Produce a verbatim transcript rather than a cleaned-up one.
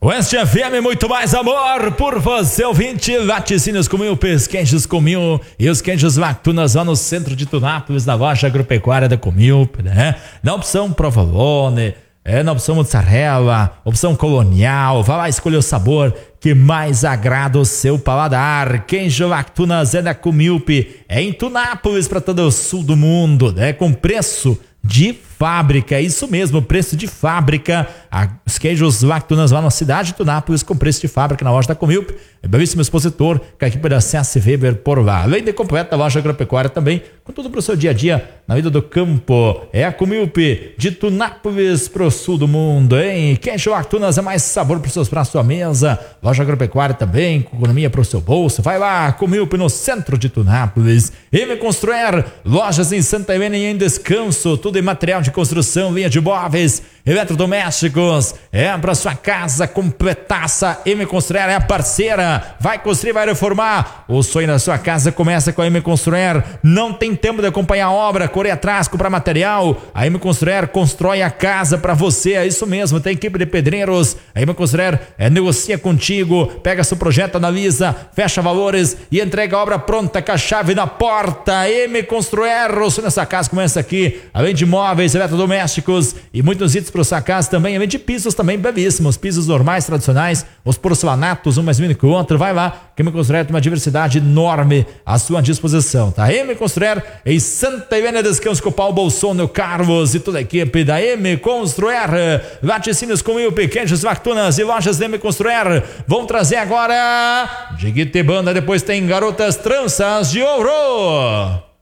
Oeste F M, muito mais amor por você, ouvinte. Laticínios com mil, pesquenches com mil e os queijos Lactunas lá no centro de Tunápolis, na loja agropecuária da Comilp, né? Na opção provolone, é, na opção mozzarella, opção colonial. Vá lá escolher o sabor que mais agrada o seu paladar. Queijo Lactunas é da Comilp, é em Tunápolis para todo o sul do mundo, né? Com preço de fábrica, isso mesmo, preço de fábrica. Os queijos Lactunas lá na cidade de Tunápolis com preço de fábrica na loja da Comilp. É belíssimo expositor com a equipe da C S Weber por lá. Além de completa, a loja agropecuária também, com tudo para o seu dia a dia na vida do campo. É a Comilp de Tunápolis pro sul do mundo, hein? Queijo Lactunas é mais sabor para os seus pratos, sua mesa. Loja agropecuária também, com economia para o seu bolso. Vai lá, Comilp no centro de Tunápolis. M Construir, lojas em Santa Helena e em Descanso, tudo em material de construção, linha de móveis, eletrodomésticos, é para sua casa completaça. M Construir é a parceira. Vai construir, vai reformar. O sonho da sua casa começa com a M Construir. Não tem tempo de acompanhar a obra, correr atrás, comprar material. A M Construir constrói a casa para você. É isso mesmo, tem equipe de pedreiros. A M Construir é, negocia contigo, pega seu projeto, analisa, fecha valores e entrega a obra pronta com a chave na porta. M Construir, o sonho dessa casa começa aqui. Além de móveis, eletrodomésticos e muitos itens para sua casa também, além de pisos também belíssimos, pisos normais, tradicionais, os porcelanatos, um mais lindo que o outro. Vai lá, que a M Construir tem uma diversidade enorme à sua disposição, tá? M Construir em Santa Helena, Descanso com o Paulo Bolsonaro, Carlos e toda a equipe da M Construir. Laticínios com mil, pequenos Lactunas e lojas da M Construir vão trazer agora Diguite Banda, depois tem Garotas Tranças de Ouro.